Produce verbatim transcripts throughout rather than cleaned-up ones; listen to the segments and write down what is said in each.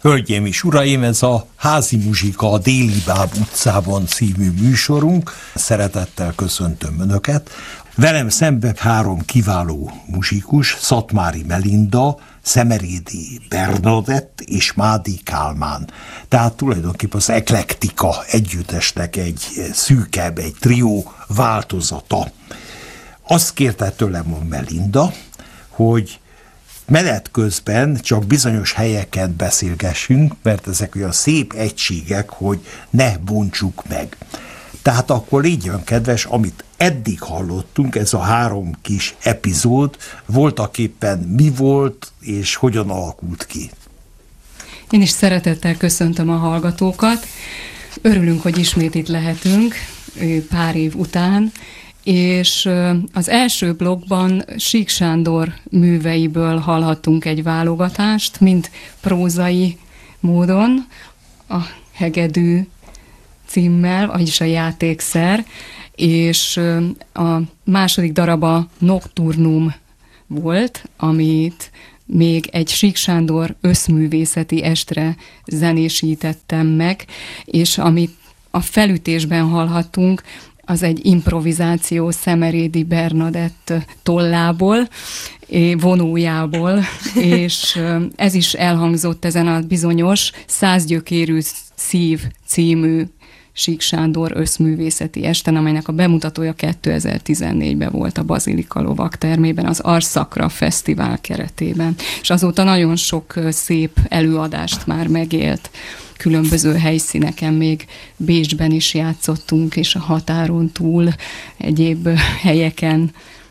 Hölgyeim és uraim, ez a Házi Muzsika a Déli Báb utcában című műsorunk. Szeretettel köszöntöm Önöket. Velem szemben három kiváló muzsikus, Szatmári Melinda, Szemerédi Bernadett és Mádi Kálmán. Tehát tulajdonképpen az eklektika együttesnek egy szűkebb, egy trió változata. Azt kérte tőlem a Melinda, hogy menet közben csak bizonyos helyeken beszélgessünk, mert ezek olyan szép egységek, hogy ne bontsuk meg. Tehát akkor légy kedves, amit eddig hallottunk, ez a három kis epizód, voltaképpen mi volt és hogyan alakult ki? Én is szeretettel köszöntöm a hallgatókat. Örülünk, hogy ismét itt lehetünk pár év után, és az első blogban Sík Sándor műveiből hallhattunk egy válogatást, mind prózai módon, a Hegedű címmel, vagyis a játékszer, és a második darab a Nocturnum volt, amit még egy Sík Sándor összművészeti estre zenésítettem meg, és amit a felütésben hallhattunk, az egy improvizáció Szemerédi Bernadett tollából, vonójából, és ez is elhangzott ezen a bizonyos Százgyökérű szív című Sík Sándor összművészeti esten, amelynek a bemutatója kétezer-tizennégyben volt a Bazilika Lovagtermében, az Arszakra Fesztivál keretében. És azóta nagyon sok szép előadást már megélt. Különböző helyszíneken, még Bécsben is játszottunk, és a határon túl egyéb helyeken.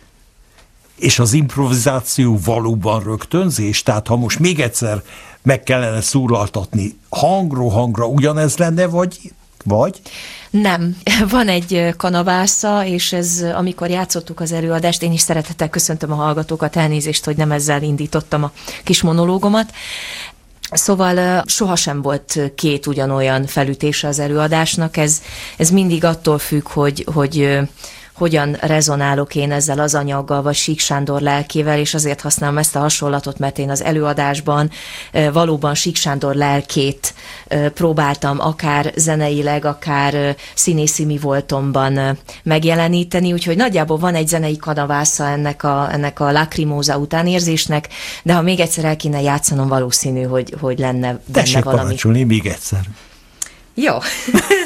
És az improvizáció valóban rögtönzés? Tehát ha most még egyszer meg kellene szólaltatni, hangról hangra ugyanez lenne, vagy... vagy? Nem. Van egy kanavásza, és ez, amikor játszottuk az előadást, én is szeretettel köszöntöm a hallgatókat, elnézést, hogy nem ezzel indítottam a kis monológomat. Szóval sohasem volt két ugyanolyan felütése az előadásnak, ez, ez mindig attól függ, hogy, hogy hogyan rezonálok én ezzel az anyaggal, vagy Sík Sándor lelkével, és azért használom ezt a hasonlatot, mert én az előadásban valóban Sík Sándor lelkét próbáltam akár zeneileg, akár színészi mi voltomban megjeleníteni, úgyhogy nagyjából van egy zenei kanavásza ennek a, ennek a lacrimóza utánérzésnek, de ha még egyszer el kéne játszanom, valószínű, hogy, hogy lenne benne Tessék valami. parancsolni még egyszer. Jó.